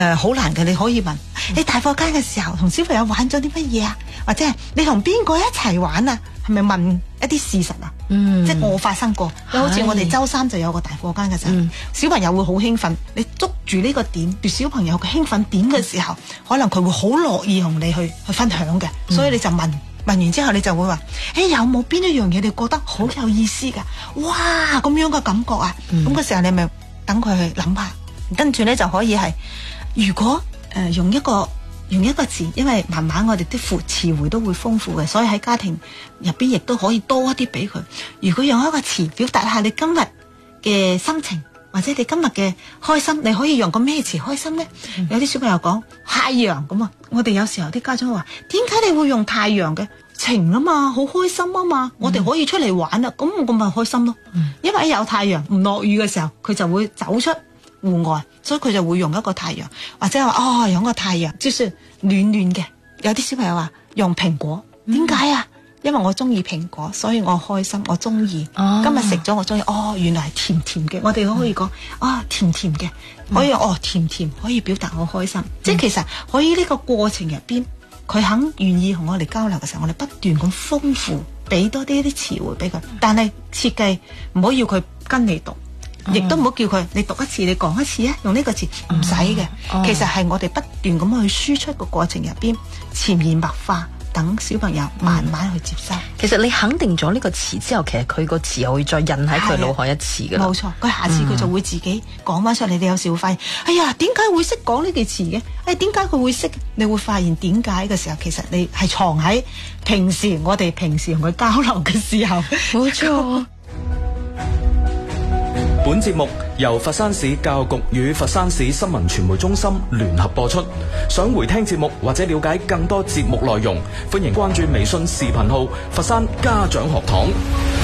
好難嘅，你可以問你大課間嘅時候同小朋友玩咗啲乜嘢啊？或者係你同邊個一齊玩啊？係咪問一啲事實啊？即係我發生過，好似我哋周三就有個大課間嘅時候，小朋友會好興奮，你捉住呢個點，住小朋友嘅興奮點嘅時候，可能佢會好樂意同你去分享嘅，所以你就問完之後，你就會話：有冇邊一樣嘢你覺得好有意思㗎？哇，咁樣嘅感覺啊！咁嘅時候你咪等佢去諗下，跟住咧就可以係。如果用一個詞，因為慢慢我哋啲詞彙都會豐富嘅，所以喺家庭入邊亦都可以多一啲俾佢。如果用一個詞表達下你今日嘅心情，或者你今日嘅開心，你可以用個咩詞開心呢？有啲小朋友講太陽咁啊，我哋有時候啲家長話：點解你會用太陽嘅？晴啊嘛，好開心啊嘛，我哋可以出嚟玩啊，咁我咪開心咯。因為有太陽，唔落雨嘅時候，佢就會走出戶外，所以佢就會用一個太陽，或者話用個太陽，即係暖暖嘅。有啲小朋友話用蘋果，點解啊？因為我中意蘋果，所以我開心，我中意。今日食咗我中意，原來係甜甜嘅。我哋可以講甜甜嘅，可以甜甜可以表達我開心。即係其實可以呢個過程入邊，佢肯願意同我哋交流嘅時候，我哋不斷咁豐富，俾多啲詞彙俾佢。但係設計唔好要佢跟你讀。亦都唔好叫佢你讀一次，你講一次啊！用呢個字唔使嘅，其實係我哋不斷咁去輸出個過程入邊，潛移默化，等小朋友慢慢去接收。 其實你肯定咗呢個詞之後，其實佢個詞又會再印喺佢腦海一次㗎。 冇錯，佢下次佢就會自己講翻出嚟。你有時會發現，哎呀，點解會識講呢句詞嘅？點解佢會識？你會發現點解嘅時候，其實你係藏喺我哋平時同佢交流嘅時候。 冇錯。 本節目由佛山市教育局與佛山市新聞傳媒中心聯合播出。想回聽節目或者了解更多節目內容，歡迎關注微信視頻號佛山家長學堂。